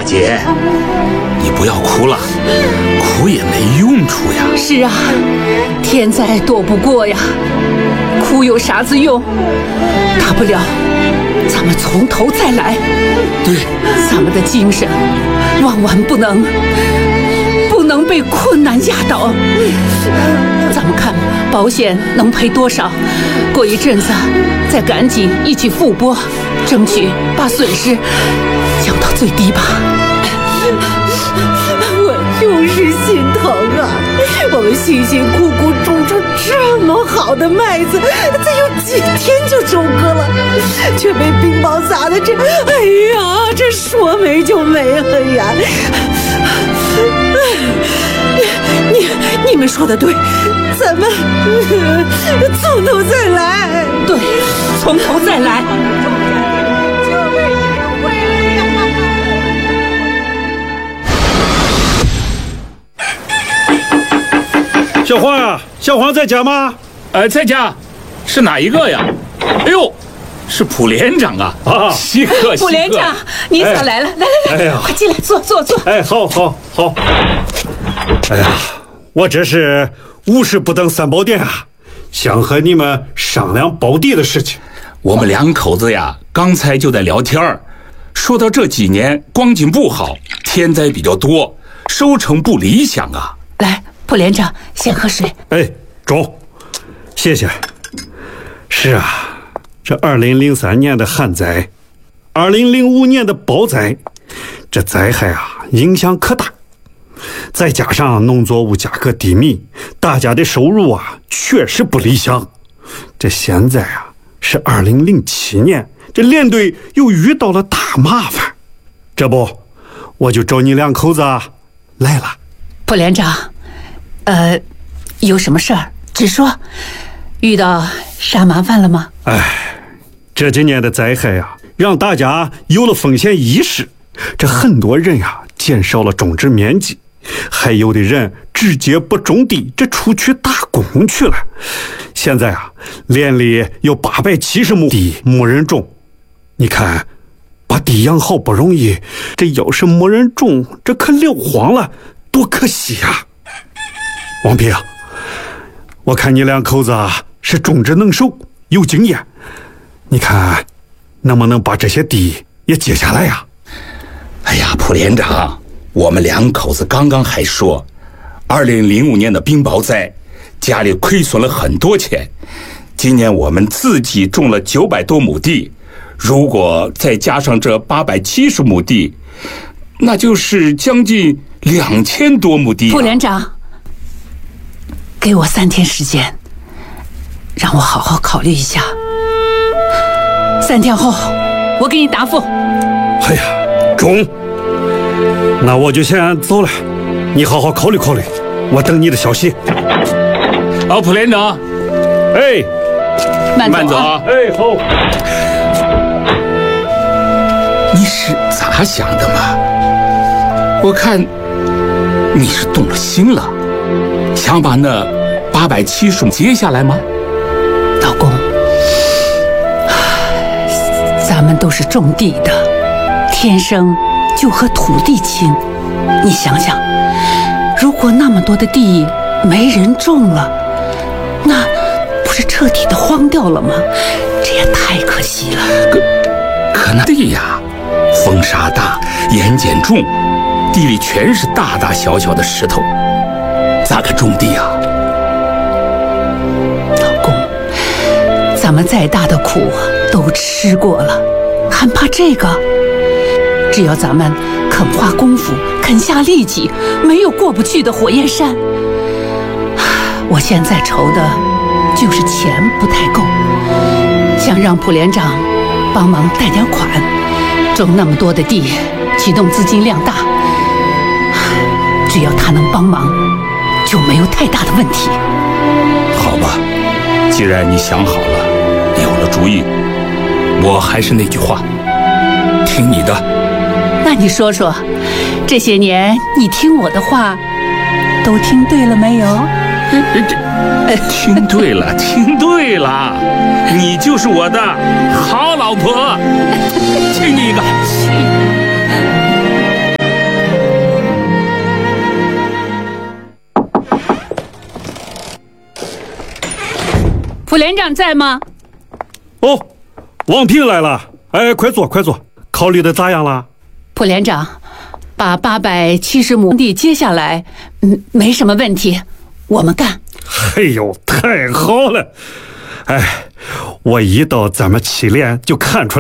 姐，你不要哭了，哭也没用处呀。 是啊，天灾躲不过呀，哭有啥子用？大不了咱们从头再来。 对， 咱们的精神万万不能被困难压倒。咱们看保险能赔多少，过一阵子再赶紧一起复拨，争取把损失降到最低吧。 我就是心疼啊！我们辛辛苦苦种出这么好的麦子，再有几天就收割了，却被冰雹撒的这，哎呀，这说没就没了呀！你们说的对，咱们从头再来。 对，从头再来。 小黄啊，小黄在家吗？ 在家，是哪一个呀？哎呦，是普连长啊！ 啊， 稀客。 普连长，你咋来了？来， 哎呀， 快进来，坐。 哎，好。哎呀，我这是无事不登三宝殿啊，想和你们商量包地的事情。 我们两口子呀，刚才就在聊天儿，说到这几年光景不好，天灾比较多，收成不理想啊。 来，普连长先喝水。 哎，中，谢谢。是啊，这2003年的旱灾，2005年的雹灾，这灾害啊影响可大。再加上农作物价格低迷，大家的收入啊确实不理想。这现在啊是2007年，这连队又遇到了大麻烦，这不我就找你两口子来了。 普连长，有什么事儿直说，遇到啥麻烦了吗？ 这几年的灾害啊，让大家有了风险意识，这很多人啊减少了种植面积，还有的人直接不种地，这出去打工去了。现在啊，连里有870亩地没人种，你看把地养好不容易，这要是没人种，这可撂荒了，多可惜呀！王平，我看你两口子是种植能手，有经验，你看能不能把这些地也接下来呀？ 哎呀，普连长，我们两口子刚刚还说，2005年的冰雹灾，家里亏损了很多钱。今年我们自己种了900多亩地，如果再加上这870亩地，那就是将近2000多亩地。 普连长，给我3天时间，让我好好考虑一下。3天后，我给你答复。 哎呀，中，那我就先走了，你好好考虑考虑，我等你的消息。 普连长， 哎， 慢走啊！ 哎，好。 你是咋想的嘛？我看你是动了心了，想把那870亩接下来吗？ 老公，咱们都是种地的，天生就和土地亲。你想想，如果那么多的地没人种了，那不是彻底的荒掉了吗？这也太可惜了。 可那地呀，风沙大，盐碱重，地里全是大大小小的石头，咋个种地啊？ 老公，咱们再大的苦都吃过了，还怕这个？只要咱们肯花功夫，肯下力气，没有过不去的火焰山。我现在愁的就是钱不太够，想让普连长帮忙贷点款，种那么多的地，启动资金量大，只要他能帮忙，就没有太大的问题。 好吧，既然你想好了，有了主意，我还是那句话，听你的。 那你说说，这些年你听我的话，都听对了没有？ 听对了，听对了，你就是我的好老婆，亲你一个。 副连长在吗？ 哦，王平来了。哎，快坐，快坐。考虑的咋样了？ 副连长，把870亩地接下来，没什么问题，我们干。 哎呦，太好了！哎，我一到咱们祁连就看出来